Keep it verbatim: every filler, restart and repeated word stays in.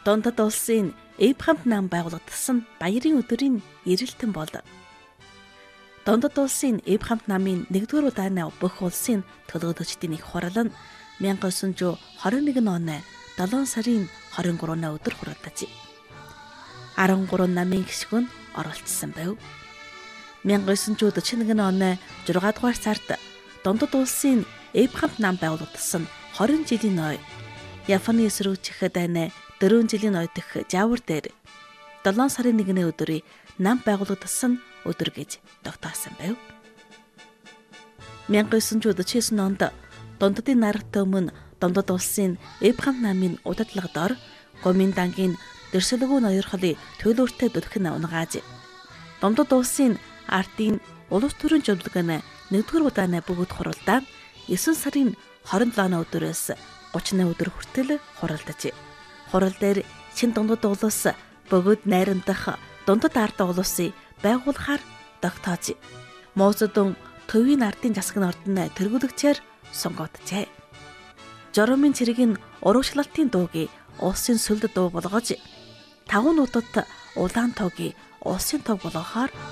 Дундад улсын Эбрахамт нам байгуулагдсан баярын өдрийн эрэлтэн бол Дундад улсын Эбрахамт намын нэгдүгээр удааны бүх улсын төлөөлөгчдийн их хурал нь 천구 백이십일 оны долоон сарын двадцать гурав өдөр хуралдажээ. десять гурав намын гишг нь оролцсон байв. 천구 백사십일 оны шесть дугаар сард Дундад улсын Эбрахамт нам байгуулагдсан двадцать жилийн ой Японы эсрэг чихэд айн дөрвөн жилийн ой дэх жавар дээр долоон сарын нэгний өдрийг нам байгуулагдсан өдөр гэж тогтоосон байв. 천구 백사십칠 онд Дундадын нарт өмнө Дундад улсын Эбрахамт намын удирдлагад ор Гоминдангийн дэрсэлгүй ноёрхлын төлөөртэй дүрхэн унгааж Дундад улсын ардын улс төрийн жавлаг нь нэгдүгээр удааны бүгд хуралдаа девять сарын двадцать седьмийн өдрөөс тридцать өдөр хүртэл хуралдажээ. Хурал дээр шин Дундад улс бүгд найрамдах Дундад ард улсыг байгуулахаар тогтоож Моозодон төвийн ардын засгийн ордон тэргүүлэгчээр сонгогджээ. Жоромын цэрэг нь урагшлалтын дуугийг улсын сүлд дуу болгож таван нутагт улаан тоогийг улсын тог болгохоор